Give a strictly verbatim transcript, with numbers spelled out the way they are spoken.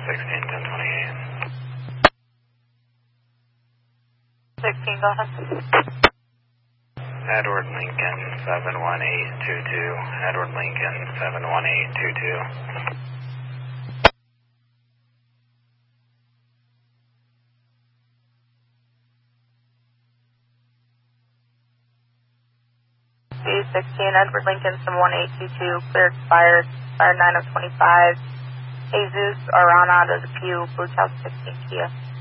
sixteen, ten twenty-eight. sixteen, go ahead. Edward Lincoln, seven one eight two two. Edward Lincoln, seven one eight two two. C sixteen, Edward Lincoln, seven one eight two two, clear expired, expired nine of twenty-five. Jesus Arana to the Pew, Blue House sixteen Kia.